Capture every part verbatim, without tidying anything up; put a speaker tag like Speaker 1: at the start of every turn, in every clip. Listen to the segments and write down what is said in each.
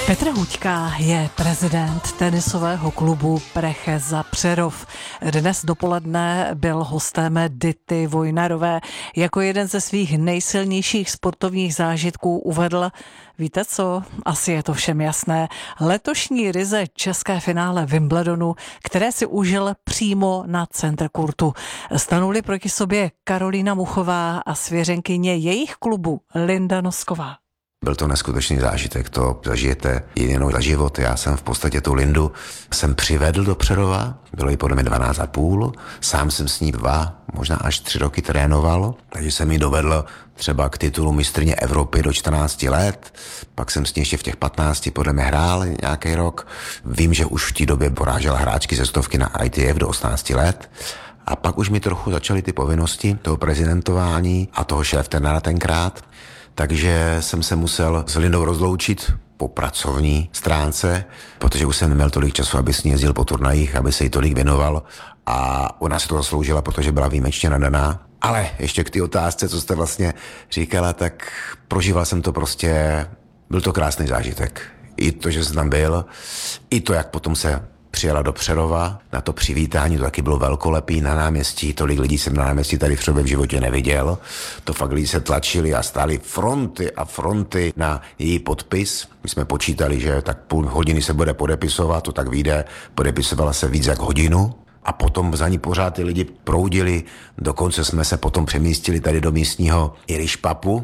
Speaker 1: Petr Huďka je prezident tenisového klubu Precheza Přerov. Dnes dopoledne byl hostem Dity Vojnarové. Jako jeden ze svých nejsilnějších sportovních zážitků uvedl: víte co, asi je to všem jasné, letošní ryze české finále Wimbledonu, které si užil přímo na Center Courtu. Stanuli proti sobě Karolína Muchová a svěřenkyně jejich klubu Linda Nosková.
Speaker 2: Byl to neskutečný zážitek, to zažijete jenom za život. Já jsem v podstatě tu Lindu jsem přivedl do Přerova, bylo jí podle mě dvanáct a půl, sám jsem s ní dva, možná až tři roky trénoval, takže jsem ji dovedl třeba k titulu mistryně Evropy do čtrnácti let, pak jsem s ní ještě v těch patnácti podle mě hrál nějaký rok. Vím, že už v té době porážel hráčky ze stovky na I T F do osmnácti let. A pak už mi trochu začaly ty povinnosti toho prezidentování a toho šéftenára tenkrát. Takže jsem se musel s Lindou rozloučit po pracovní stránce, protože už jsem neměl tolik času, aby s ní jezdil po turnajích, aby se jí tolik věnoval, a ona si to zasloužila, protože byla výjimečně nadaná. Ale ještě k té otázce, co jste vlastně říkala, tak prožíval jsem to prostě, byl to krásný zážitek. I to, že jsem tam byl, i to, jak potom se přijela do Přerova, na to přivítání, to taky bylo velkolepý na náměstí, tolik lidí jsem na náměstí tady v Přerově v životě neviděl, to fakt lidi se tlačili a stály fronty a fronty na její podpis. My jsme počítali, že tak půl hodiny se bude podepisovat, to tak vyjde, podepisovala se víc jak hodinu. A potom za ní pořád ty lidi proudili, dokonce jsme se potom přemístili tady do místního Irish pubu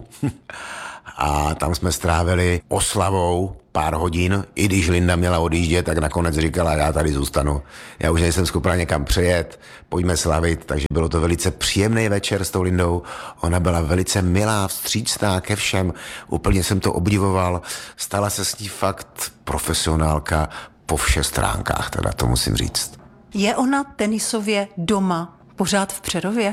Speaker 2: a tam jsme strávili oslavou pár hodin, i když Linda měla odjíždět, tak nakonec říkala, já tady zůstanu. Já už nejsem schopná někam přejet, pojďme slavit, takže bylo to velice příjemný večer s tou Lindou. Ona byla velice milá, vstřícná ke všem, úplně jsem to obdivoval. Stala se s ní fakt profesionálka po všech stránkách, teda to musím říct.
Speaker 1: Je ona tenisově doma pořád v Přerově?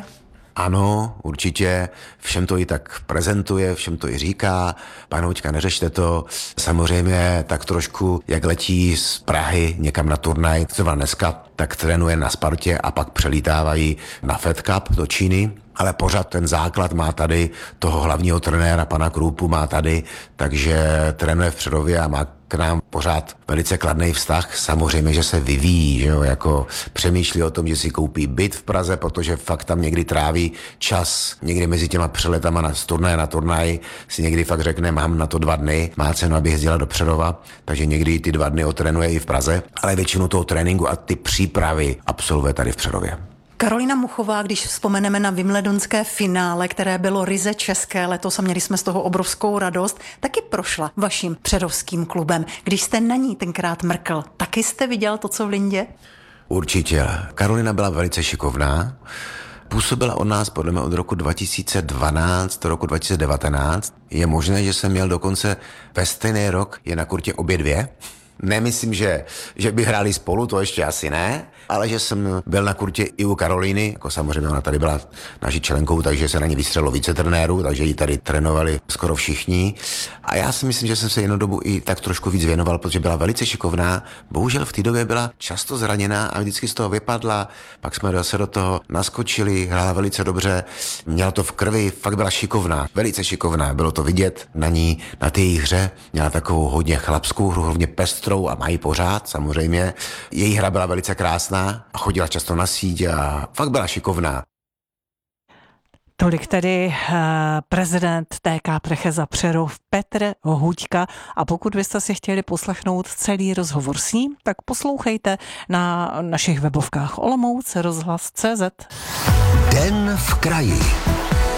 Speaker 2: Ano, určitě, všem to i tak prezentuje, všem to i říká, pane Huďka, neřešte to. Samozřejmě tak trošku, jak letí z Prahy někam na turnaj, třeba dneska, tak trénuje na Spartě a pak přelítávají na Fed Cup do Číny. Ale pořád ten základ má tady, toho hlavního trenéra, pana Krupu, má tady, takže trénuje v Přerově a má k nám pořád velice kladný vztah. Samozřejmě, že se vyvíjí, že jo, jako přemýšlí o tom, že si koupí byt v Praze, protože fakt tam někdy tráví čas, někdy mezi těma přeletama na turnaje na turnaj, si někdy fakt řekne, mám na to dva dny, má cenu, abych jezdila do Přerova, takže někdy ty dva dny otrénuje i v Praze, ale většinu toho tréninku a ty přípravy absolvuje tady v Přerově.
Speaker 1: Karolína Muchová, když vzpomeneme na wimbledonské finále, které bylo ryze české letos a měli jsme z toho obrovskou radost, taky prošla vaším přerovským klubem. Když jste na ní tenkrát mrkl, taky jste viděl to, co v Lindě?
Speaker 2: Určitě. Karolina byla velice šikovná. Působila od nás podle mě od roku dva tisíce dvanáct do roku dva tisíce devatenáct. Je možné, že jsem měl dokonce ve stejný rok je na kurtě obě dvě. Nemyslím, že, že by hráli spolu, to ještě asi ne, ale že jsem byl na kurtě i u Karolíny, jako samozřejmě ona tady byla naší členkou, takže se na ní vystřelilo více trenérů, takže ji tady trénovali skoro všichni. A já si myslím, že jsem se jednu dobu i tak trošku víc věnoval, protože byla velice šikovná. Bohužel v té době byla často zraněná a vždycky z toho vypadla. Pak jsme se do toho naskočili, hrála velice dobře, měla to v krvi, fakt byla šikovná, velice šikovná. Bylo to vidět na ní, na té její hře. Měla takovou hodně chlapskou hru, hodně pestrou a mají pořád, samozřejmě. Její hra byla velice krásná a chodila často na síť a fakt byla šikovná.
Speaker 1: Tolik tedy uh, prezident T K Precheza Přerov Petr Huďka, a pokud byste si chtěli poslechnout celý rozhovor s ním, tak poslouchejte na našich webovkách Olomouc rozhlas tečka cé zet.
Speaker 3: Den v kraji.